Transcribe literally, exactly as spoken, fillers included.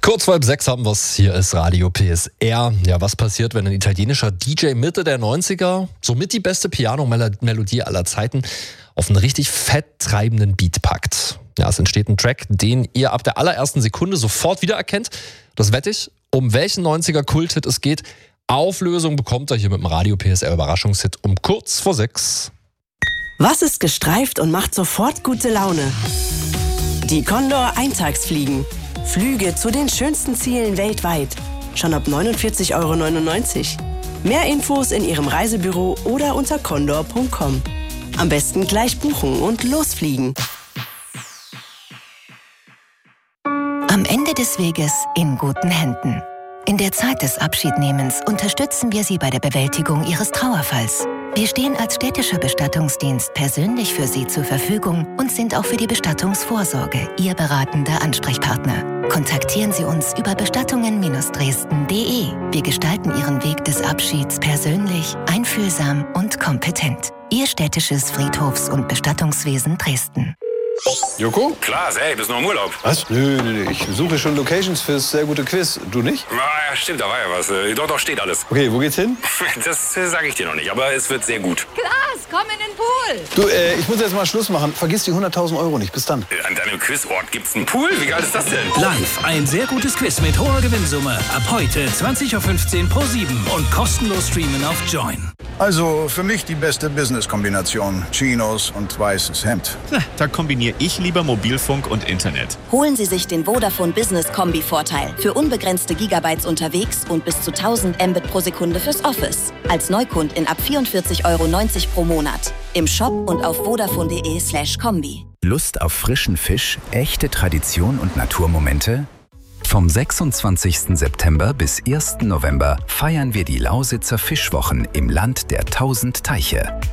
Kurz vor halb sechs haben wir es. Hier ist Radio P S R. Ja, was passiert, wenn ein italienischer D J Mitte der neunziger somit die beste Piano-Melodie aller Zeiten auf einen richtig fetttreibenden Beat packt? Ja, es entsteht ein Track, den ihr ab der allerersten Sekunde sofort wiedererkennt. Das wette ich. Um welchen neunziger-Kult-Hit es geht, Auflösung bekommt ihr hier mit dem Radio P S R Überraschungshit um kurz vor sechs. Was ist gestreift und macht sofort gute Laune? Die Condor Eintagsfliegen. Flüge zu den schönsten Zielen weltweit. Schon ab neunundvierzig Euro neunundneunzig. Mehr Infos in Ihrem Reisebüro oder unter condor punkt com. Am besten gleich buchen und losfliegen. Am Ende des Weges in guten Händen. In der Zeit des Abschiednehmens unterstützen wir Sie bei der Bewältigung Ihres Trauerfalls. Wir stehen als städtischer Bestattungsdienst persönlich für Sie zur Verfügung und sind auch für die Bestattungsvorsorge Ihr beratender Ansprechpartner. Kontaktieren Sie uns über bestattungen Dresden punkt de. Wir gestalten Ihren Weg des Abschieds persönlich, einfühlsam und kompetent. Ihr städtisches Friedhofs- und Bestattungswesen Dresden. Joko? Klar, ey, bist noch im Urlaub. Was? Nö, nö, nö, ich suche schon Locations fürs sehr gute Quiz. Du nicht? Ja, stimmt, da war ja was. Doch, doch, steht alles. Okay, wo geht's hin? Das äh, sage ich dir noch nicht, aber es wird sehr gut. Klaas, komm in den Pool. Du, äh, ich muss jetzt mal Schluss machen. Vergiss die hunderttausend Euro nicht. Bis dann. Äh, An deinem Quizort gibt's einen Pool? Wie geil ist das denn? Live, ein sehr gutes Quiz mit hoher Gewinnsumme. Ab heute zwanzig Uhr fünfzehn pro sieben und kostenlos streamen auf Join. Also für mich die beste Business-Kombination. Chinos und weißes Hemd. Na, da kombiniere ich lieber Mobilfunk und Internet. Holen Sie sich den Vodafone Business Kombi-Vorteil. Für unbegrenzte Gigabytes unterwegs und bis zu tausend Mbit pro Sekunde fürs Office. Als Neukund in ab vierundvierzig Euro neunzig pro Monat. Im Shop und auf vodafone punkt de slash kombi. Lust auf frischen Fisch, echte Tradition und Naturmomente? Vom sechsundzwanzigsten September bis ersten November feiern wir die Lausitzer Fischwochen im Land der tausend Teiche.